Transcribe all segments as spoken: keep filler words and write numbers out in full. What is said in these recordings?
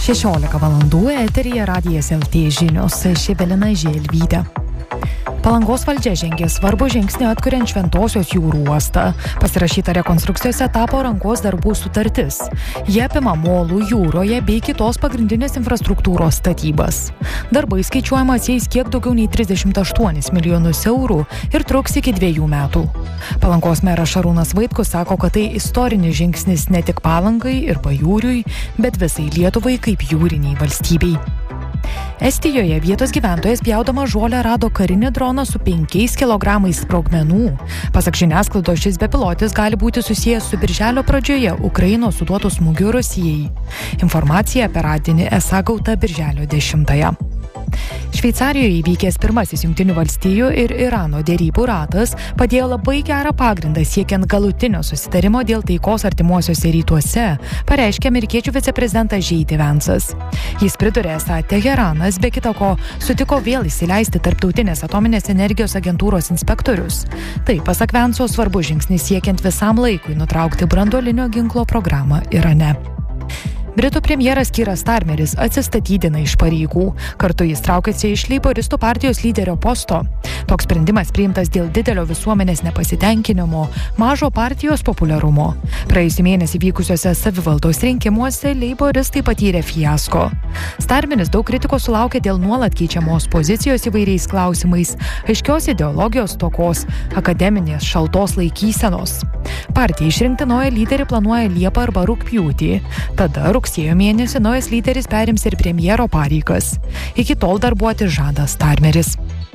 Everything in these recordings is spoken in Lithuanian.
šešiolika valandų eteryje Radijas L T žinios, ši Evelina Želvytė. Palangos valdžia žengė svarbų žingsnį atkuriant Šventosios jūrų uostą. Pasirašyta rekonstrukcijos etapo rangos darbų sutartis. Jie apima molų jūroje bei kitos pagrindinės infrastruktūros statybas. Darbai skaičiuojama atsieis kiek daugiau nei trisdešimt aštuonis milijonus eurų ir truks iki dviejų metų. Palangos meras Šarūnas Vaitkus sako, kad tai istorinis žingsnis ne tik Palangai ir Pajūriui, bet visai Lietuvai kaip jūriniai valstybei. Estijoje vietos gyventojas pjaudama žolę rado karinį droną su penkiais kilogramais sprogmenų. Pasak žiniasklaidos, šis bepilotis gali būti susijęs su birželio pradžioje Ukrainos suduotų smūgių Rusijai. Informacija apie radinį esą gauta birželio dešimtąją. Šveicarijoje įvykęs pirmasis Jungtinių valstijų ir Irano derybų ratas padėjo labai gerą pagrindą siekiant galutinio susitarimo dėl taikos artimuosiuose rytuose, pareiškė amerikiečių viceprezidentas J D Vance'as. Jis pridūrė, esą Teheranas be kita ko sutiko vėl įsileisti Tarptautinės atominės energijos agentūros inspektorius. Tai, pasak Vance'o, svarbus žingsnis siekiant visam laikui nutraukti branduolinio ginklo programą Irane. Britų premjeras Keeras Starmeris atsistatydina iš pareigų. Kartu jis traukiasi iš Leiboristų partijos lyderio posto. Toks sprendimas priimtas dėl didelio visuomenės nepasitenkinimo, mažo partijos populiarumo. Praėjusį mėnesį vykusiuose savivaldos rinkimuose Leiboristai patyrė fiasko. Starmeris daug kritikos sulaukė dėl nuolat keičiamos pozicijos įvairiais klausimais, aiškios ideologijos stokos, akademinės šaltos laikysenos. Partija išrinkti naują lyderį planuoja Liepą arba rugpjūtį. Tada rugsėjo mėnesį naujas lyderis perims ir premjero pareigas. Iki tol darbuoti žada Starmeris.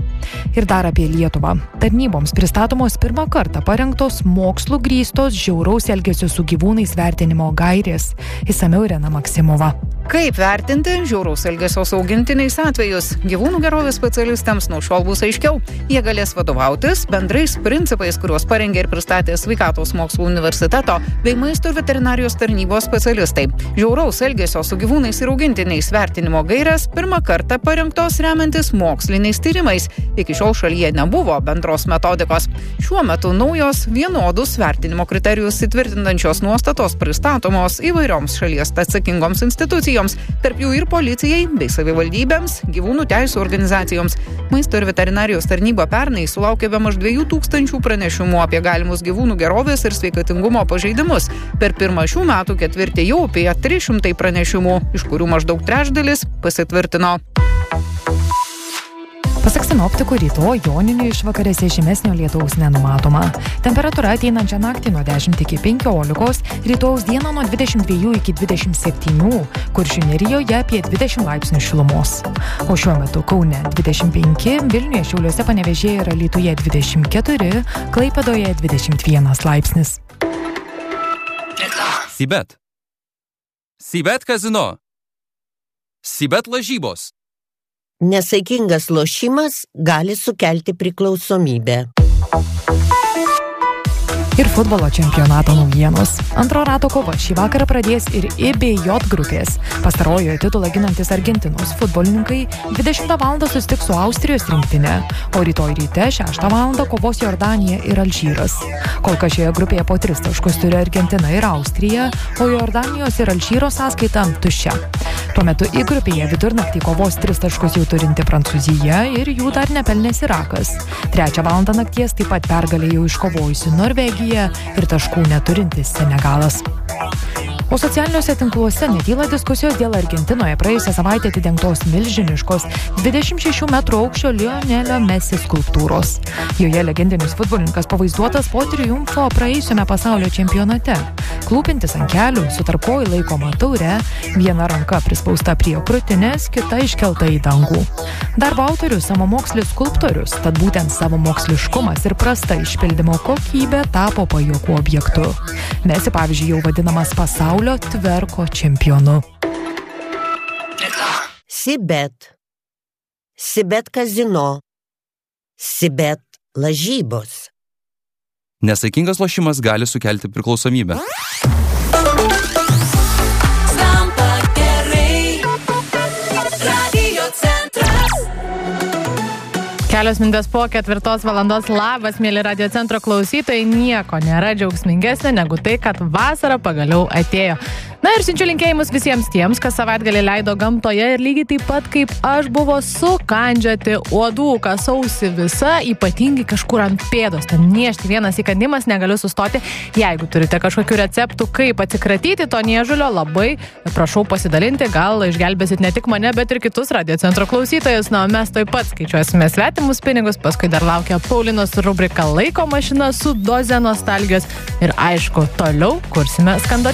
Ir dar apie Lietuvą. Tarnyboms pristatomos pirmą kartą parengtos mokslų grįstos žiauraus elgesio su gyvūnais vertinimo gairės. Išsamiau Irena Maksimova. Kaip vertinti žiauraus elgesio su augintiniais atvejus? Gyvūnų gerovės specialistams nuo šiol bus aiškiau. Jie galės vadovautis bendrais principais, kuriuos parengė ir pristatė Sveikatos mokslų universiteto bei Maisto ir veterinarijos tarnybos specialistai. Žiauraus elgesio su gyvūnais ir augintiniais vertinimo gairės pirmą kartą parengtos remiantis moksliniais tyrimais. Iki šiol šalyje nebuvo bendros metodikos. Šiuo metu naujos vienodus vertinimo kriterijus įtvirtinančios nuostatos pristatomos įvairioms šalies atsakingoms institucijoms, tarp jų ir policijai bei savivaldybėms, gyvūnų teisių organizacijoms. Maisto ir veterinarijos tarnyba pernai sulaukė bemaž dviejų tūkstančių pranešimų apie galimus gyvūnų gerovės ir sveikatingumo pažeidimus. Per pirmą šių metų ketvirtį jau apie trys šimtai pranešimų, iš kurių maždaug trečdalis pasitvirtino. Pasak sinoptikų, rytoj joninių išvakarėse žymesnio lietaus nenumatoma. Temperatūra ateinančią naktį nuo dešimt iki penkiolikos, rytojaus dieną nuo dvidešimt dviejų iki dvidešimt septynių, Kuršių nerijoje apie dvidešimt laipsnių šilumos. O šiuo metu Kaune dvidešimt penki, Vilniuje, Šiauliuose, Panevėžyje ir Alytuje dvidešimt keturi, Klaipėdoje dvidešimt vienas laipsnis. Sibet. Sibet kazino. Sibet lažybos. Nesaikingas lošimas gali sukelti priklausomybę. Ir futbolo čempionato naujienos. Antro rato kova šį vakarą pradės ir I B J grupės. Pastarojoje titulą ginantis Argentinos futbolininkai dvidešimtą valandą susitiks su Austrijos rinktinė, o rytoj ryte šeštą valandą kovos Jordanija ir Alžyras. Kol kas šioje grupėje po tris taškus turi Argentina ir Austrija, o Jordanijos ir Alžyro sąskaita tuščia. Tuo metu I grupėje vidurnaktį kovos tris taškus jau turinti Prancūzija ir jų dar nepelnės Irakas. Trečią valandą nakties taip pat pergalę jau iškovojusi Norvegija ir taškų neturintis Senegalas. O socialiniuose tinkluose netyla diskusijos dėl Argentinoje praėjusią savaitę atidengtos milžiniškos dvidešimt šešių metrų aukščio Lionelio Messi skulptūros. Joje legendinis futbolininkas pavaizduotas po triumfo praėjusiame pasaulio čempionate. Klūpintis ant kelių, su tarpkojų laikoma taure, viena ranka prispausta prie krūtinės, kita iškelta į dangų. Darbo autorius savamokslis skulptorius, tad būtent savamoksliškumas ir prasta išpildymo kokybė tapo pajuokų objektu. Messi, pavyzdžiui, jau vadinamas pasaulio tverko čempionu. Sibet. Sibet kazino. Sibet lažybos. Nesaikingas lošimas gali sukelti priklausomybę. Kelios minutės po ketvirtos valandos. Labas, mėly Radio Centro klausytojai. Nieko nėra džiaugsmingesnė negu tai, kad vasara pagaliau atėjo. Na ir siunčiu linkėjimus visiems tiems, kas savaitgalį leido gamtoje ir lygiai taip pat kaip aš buvo sukandžioti uodų, kasausi visa, ypatingai kažkur ant pėdos. Ten niežti vienas įkandimas, negaliu sustoti. Jeigu turite kažkokių receptų, kaip atsikratyti to niežulio, labai prašau pasidalinti, gal išgelbėsit ne tik mane, bet ir kitus Radio Centro klausytojus. Na, o mes taip pat skaičiuosime svetimus pinigus, paskui dar laukia Paulinos rubrika Laiko mašina su doze nostalgijos ir aišku, toliau kursime skandalą.